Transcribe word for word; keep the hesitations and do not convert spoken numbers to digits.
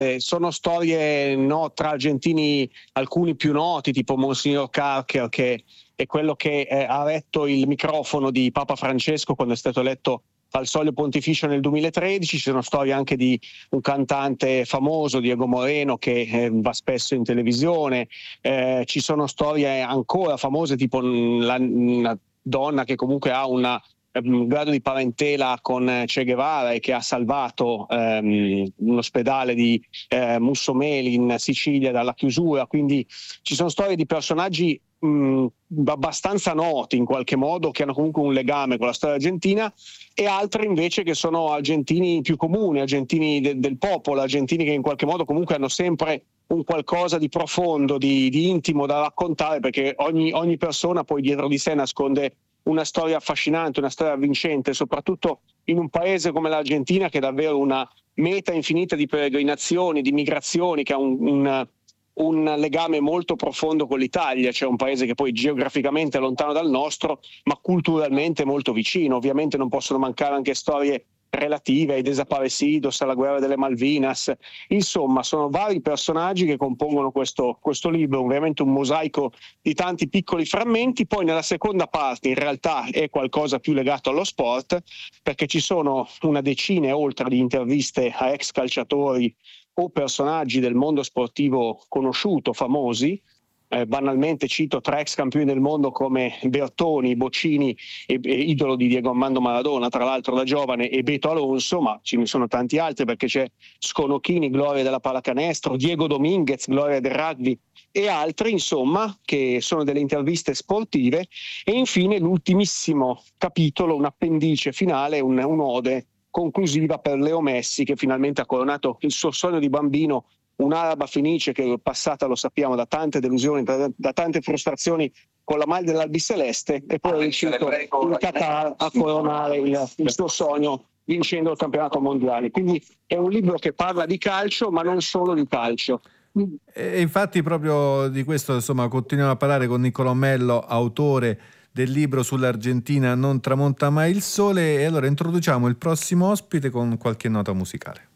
Eh, sono storie, no, tra argentini, alcuni più noti, tipo Monsignor Carcher, che è quello che eh, ha retto il microfono di Papa Francesco quando è stato eletto al Soglio Pontificio nel duemilatredici. Ci sono storie anche di un cantante famoso, Diego Moreno, che eh, va spesso in televisione. Eh, ci sono storie ancora famose, tipo la, una donna che comunque ha una un grado di parentela con Che Guevara e che ha salvato ehm, un ospedale di eh, Mussomeli in Sicilia dalla chiusura. Quindi ci sono storie di personaggi mh, abbastanza noti in qualche modo, che hanno comunque un legame con la storia argentina, e altre invece che sono argentini più comuni, argentini de- del popolo, argentini che in qualche modo comunque hanno sempre un qualcosa di profondo, di, di intimo da raccontare, perché ogni, ogni persona poi dietro di sé nasconde una storia affascinante, una storia vincente, soprattutto in un paese come l'Argentina, che è davvero una meta infinita di peregrinazioni, di migrazioni, che ha un, un, un legame molto profondo con l'Italia. C'è un paese che poi geograficamente è lontano dal nostro, ma culturalmente molto vicino. Ovviamente non possono mancare anche storie relative ai desaparecidos, alla guerra delle Malvinas. Insomma, sono vari personaggi che compongono questo, questo libro, veramente un mosaico di tanti piccoli frammenti. Poi nella seconda parte in realtà è qualcosa più legato allo sport, perché ci sono una decina e oltre di interviste a ex calciatori o personaggi del mondo sportivo conosciuto, famosi. Eh, banalmente cito tre ex campioni del mondo come Bertoni, Boccini, e, e idolo di Diego Armando Maradona, tra l'altro da giovane, e Beto Alonso, ma ce ne sono tanti altri, perché c'è Sconocchini, gloria della pallacanestro, Diego Dominguez, gloria del rugby, e altri, insomma, che sono delle interviste sportive. E infine l'ultimissimo capitolo, un appendice finale, un, un'ode conclusiva per Leo Messi, che finalmente ha coronato il suo sogno di bambino, un'araba fenice che è passata, lo sappiamo, da tante delusioni, da, da tante frustrazioni con la maglia dell'albiceleste, e poi è riuscito in Qatar a coronare il, il suo sogno vincendo il campionato mondiale. Quindi è un libro che parla di calcio, ma non solo di calcio. E infatti proprio di questo, insomma, continuiamo a parlare con Niccolò Mello, autore del libro sull'Argentina Non tramonta mai il sole, e allora introduciamo il prossimo ospite con qualche nota musicale.